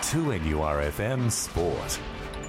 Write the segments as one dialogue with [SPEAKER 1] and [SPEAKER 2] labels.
[SPEAKER 1] 2NURFM Sport.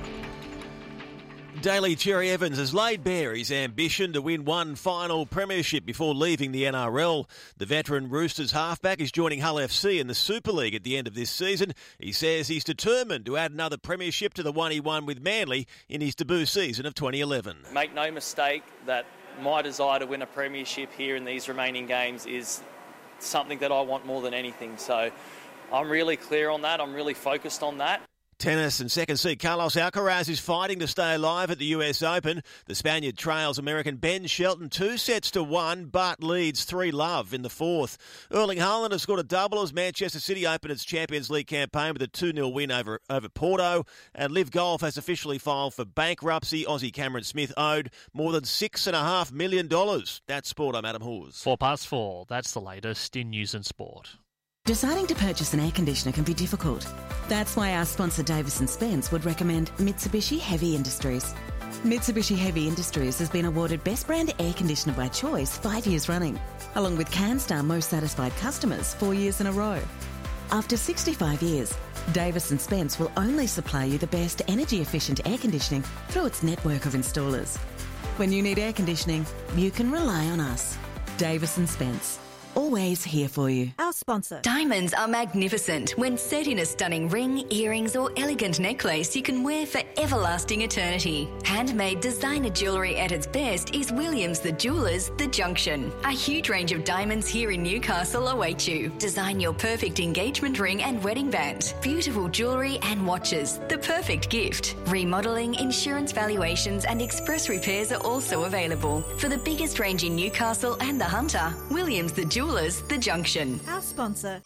[SPEAKER 2] Daly Cherry Evans has laid bare his ambition to win one final premiership before leaving the NRL. The veteran Roosters halfback is joining Hull FC in the Super League at the end of this season. He says he's determined to add another premiership to the one he won with Manly in his debut season of 2011.
[SPEAKER 3] Make no mistake that my desire to win a premiership here in these remaining games is something that I want more than anything. So I'm really clear on that. I'm really focused on that.
[SPEAKER 2] Tennis and second seed Carlos Alcaraz is fighting to stay alive at the US Open. The Spaniard trails American Ben Shelton 2-1, but leads 3-love in the fourth. Erling Haaland has scored a double as Manchester City open its Champions League campaign with a 2-0 win over Porto. And Liv Golf has officially filed for bankruptcy. Aussie Cameron Smith owed more than $6.5 million. That's sport. I'm Adam Hawes.
[SPEAKER 4] 4:04. That's the latest in news and sport.
[SPEAKER 5] Deciding to purchase an air conditioner can be difficult. That's why our sponsor Davis & Spence would recommend Mitsubishi Heavy Industries. Mitsubishi Heavy Industries has been awarded Best Brand Air Conditioner by Choice 5 years running, along with CanStar Most Satisfied Customers 4 years in a row. After 65 years, Davis & Spence will only supply you the best energy-efficient air conditioning through its network of installers. When you need air conditioning, you can rely on us. Davis & Spence. Always here for you.
[SPEAKER 6] Our sponsor.
[SPEAKER 7] Diamonds are magnificent when set in a stunning ring, earrings or elegant necklace you can wear for everlasting eternity. Handmade designer jewellery at its best is Williams the Jewellers, The Junction. A huge range of diamonds here in Newcastle await you. Design your perfect engagement ring and wedding band. Beautiful jewellery and watches. The perfect gift. Remodelling, insurance valuations and express repairs are also available. For the biggest range in Newcastle and the Hunter, Williams the Jewellers, The Junction.
[SPEAKER 6] Our sponsor.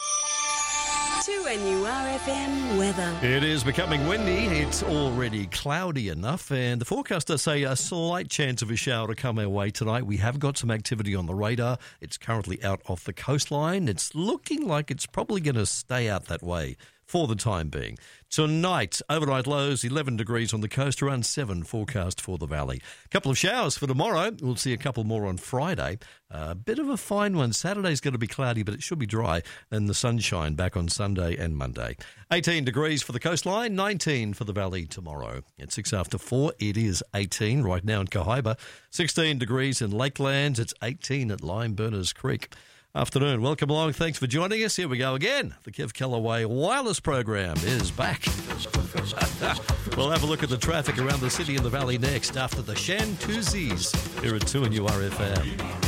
[SPEAKER 5] 2NURFM weather.
[SPEAKER 8] It is becoming windy. It's already cloudy enough, and the forecasters say a slight chance of a shower to come our way tonight. We have got some activity on the radar. It's currently out off the coastline. It's looking like it's probably going to stay out that way for the time being. Tonight, overnight lows 11 degrees on the coast, around 7 forecast for the valley. A couple of showers for tomorrow. We'll see a couple more on Friday. A bit of a fine one. Saturday's going to be cloudy, but it should be dry. And the sunshine back on Sunday and Monday. 18 degrees for the coastline, 19 for the valley tomorrow. At 6 after 4, it is 18 right now in Cohiba. 16 degrees in Lakelands. It's 18 at Lime Burners Creek. Afternoon. Welcome along. Thanks for joining us. Here we go again. The Kev Callaway Wireless Program is back. We'll have a look at the traffic around the city and the valley next after the Shantuzis here at 2NURFM.